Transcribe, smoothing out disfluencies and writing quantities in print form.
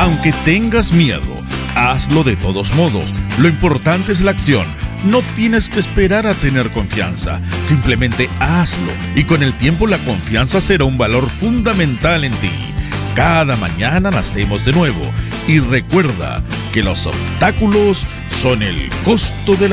Aunque tengas miedo, hazlo de todos modos. Lo importante es la acción. No tienes que esperar a tener confianza. Simplemente hazlo y con el tiempo la confianza será un valor fundamental en ti. Cada mañana nacemos de nuevo y recuerda que los obstáculos son el costo de la